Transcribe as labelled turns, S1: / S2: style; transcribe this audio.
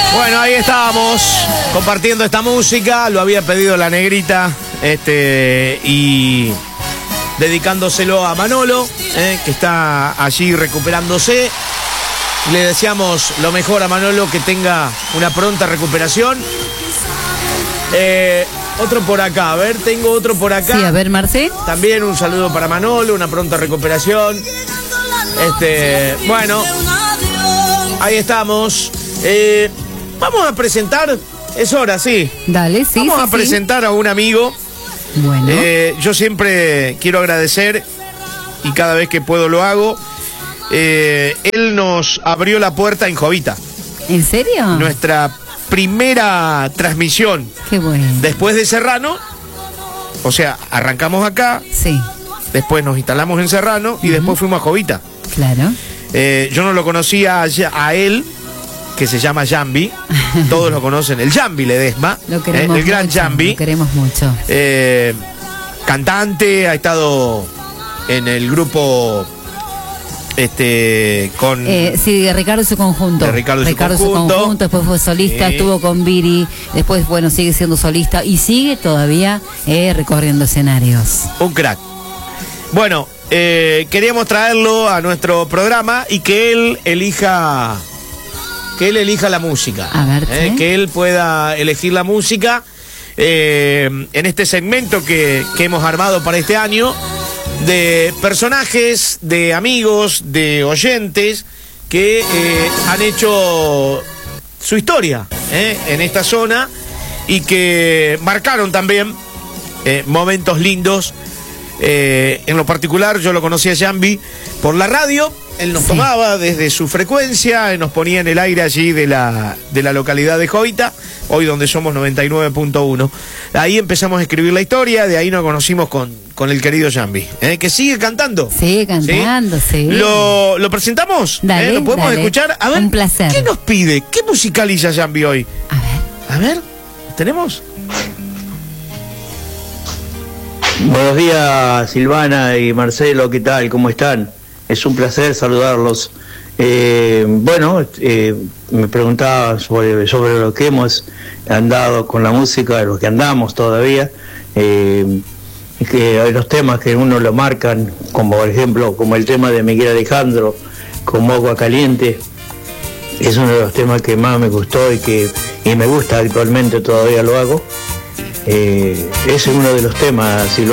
S1: Bueno, ahí estábamos compartiendo esta música. Lo había pedido la negrita y dedicándoselo a Manolo, que está allí recuperándose. Le deseamos lo mejor a Manolo, que tenga una pronta recuperación. Otro por acá, a ver, tengo otro por acá.
S2: Sí, a ver, Marce.
S1: También un saludo para Manolo, una pronta recuperación. Bueno, ahí estamos. Vamos a presentar, es hora, sí.
S2: Dale, sí.
S1: Vamos a presentar a un amigo.
S2: Bueno.
S1: Yo siempre quiero agradecer, y cada vez que puedo lo hago. Él nos abrió la puerta en Jovita.
S2: ¿En serio?
S1: Nuestra primera transmisión.
S2: Qué bueno.
S1: Después de Serrano, o sea, arrancamos acá.
S2: Sí.
S1: Después nos instalamos en Serrano y después fuimos a Jovita.
S2: Claro.
S1: Yo no lo conocía a él, que se llama Jambi. Todos lo conocen, el Jambi Ledesma.
S2: Lo queremos
S1: el gran
S2: mucho,
S1: Jambi.
S2: Lo queremos mucho.
S1: Cantante, ha estado en el grupo con...
S2: sí, de Ricardo y su conjunto.
S1: De Ricardo y su conjunto.
S2: Después fue solista,
S1: Sí.
S2: estuvo con Viri. Después, bueno, sigue siendo solista y sigue todavía recorriendo escenarios.
S1: Un crack. Bueno, queríamos traerlo a nuestro programa y que él elija la música.
S2: A ver, ¿sí?
S1: Que él pueda elegir la música en este segmento que hemos armado para este año, de personajes, de amigos, de oyentes que han hecho su historia en esta zona y que marcaron también momentos lindos. En lo particular, yo lo conocí a Jambi por la radio. Él nos tomaba desde su frecuencia, nos ponía en el aire allí de la localidad de Jovita, hoy donde somos 99.1. Ahí empezamos a escribir la historia, de ahí nos conocimos con el querido Jambi, que sigue cantando.
S2: Sigue cantando, sí.
S1: ¿Lo presentamos?
S2: Dale,
S1: ¿Lo podemos
S2: dale.
S1: escuchar? A ver,
S2: un placer.
S1: ¿qué nos pide? ¿Qué musicaliza Jambi hoy?
S2: A ver.
S1: ¿Tenemos?
S3: Buenos días, Silvana y Marcelo, ¿qué tal? ¿Cómo están? Es un placer saludarlos. Me preguntaba sobre lo que hemos andado con la música, lo que andamos todavía, que hay los temas que uno lo marcan, como por ejemplo, como el tema de Miguel Alejandro, como Agua Caliente. Es uno de los temas que más me gustó y me gusta actualmente, todavía lo hago. Ese es uno de los temas, Silvana.